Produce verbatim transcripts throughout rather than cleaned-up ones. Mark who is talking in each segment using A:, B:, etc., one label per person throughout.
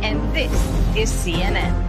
A: and this is C N N.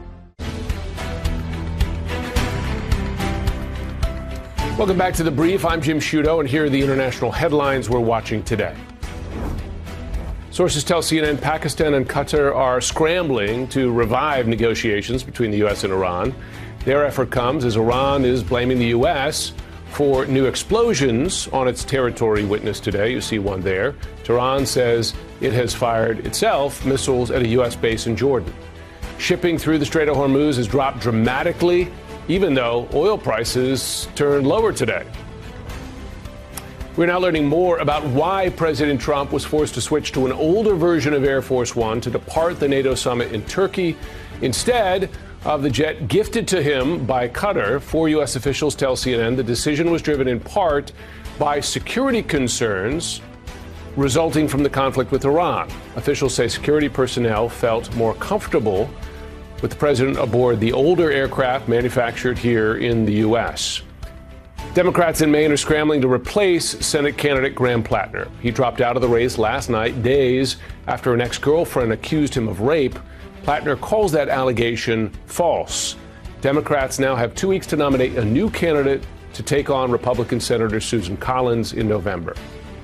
B: Welcome back to The Brief. I'm Jim Sciutto, and here are the international headlines we're watching today. Sources tell C N N Pakistan and Qatar are scrambling to revive negotiations between the U S and Iran. Their effort comes as Iran is blaming the U S for new explosions on its territory witnessed today. You see one there. Tehran says it has fired itself missiles at a U S base in Jordan. Shipping through the Strait of Hormuz has dropped dramatically, even though oil prices turned lower today. We're now learning more about why President Trump was forced to switch to an older version of Air Force One to depart the NATO summit in Turkey instead of the jet gifted to him by Qatar. Four U S officials tell C N N the decision was driven in part by security concerns resulting from the conflict with Iran. Officials say security personnel felt more comfortable with the president aboard the older aircraft manufactured here in the U S. Democrats in Maine are scrambling to replace Senate candidate Graham Plattner. He dropped out of the race last night, days after an ex-girlfriend accused him of rape. Plattner calls that allegation false. Democrats now have two weeks to nominate a new candidate to take on Republican Senator Susan Collins in November.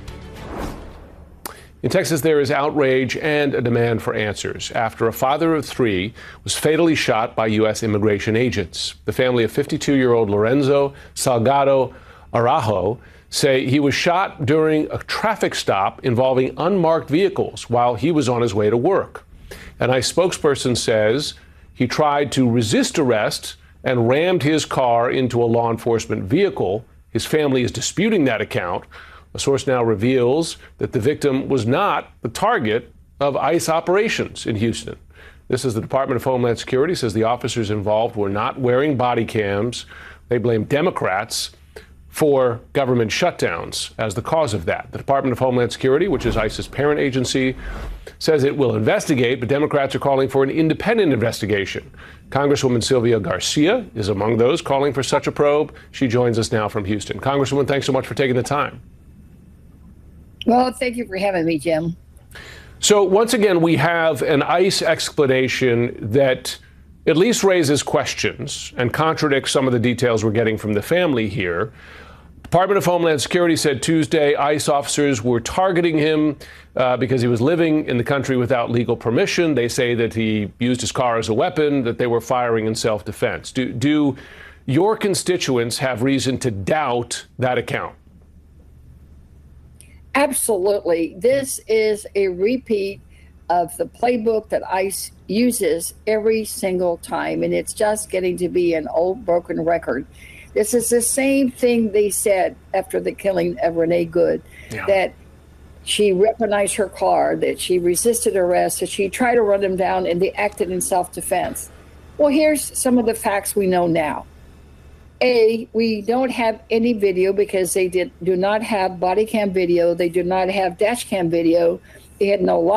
B: In Texas, there is outrage and a demand for answers after a father of three was fatally shot by U S immigration agents. The family of fifty-two-year-old Lorenzo Salgado Araujo say he was shot during a traffic stop involving unmarked vehicles while he was on his way to work. An ICE spokesperson says he tried to resist arrest and rammed his car into a law enforcement vehicle. His family is disputing that account. A source now reveals that the victim was not the target of ICE operations in Houston. This is the Department of Homeland Security says the officers involved were not wearing body cams. They blame Democrats for government shutdowns as the cause of that. The Department of Homeland Security, which is ICE's parent agency, says it will investigate, but Democrats are calling for an independent investigation. Congresswoman Sylvia Garcia is among those calling for such a probe. She joins us now from Houston. Congresswoman, thanks so much for taking the time.
C: Well, thank you for having me, Jim.
B: So once again, we have an ICE explanation that at least raises questions and contradicts some of the details we're getting from the family here. Department of Homeland Security said Tuesday ICE officers were targeting him uh, because he was living in the country without legal permission. They say that he used his car as a weapon, that they were firing in self-defense. Do, do your constituents have reason to doubt that account?
C: Absolutely. This is a repeat of the playbook that ICE uses every single time, and it's just getting to be an old broken record. This is the same thing they said after the killing of Renee Good, yeah. that she weaponized her car, that she resisted arrest, that she tried to run them down, and they acted in self-defense. Well, here's some of the facts we know now. A, we don't have any video because they did do not have body cam video. They do not have dash cam video. They had no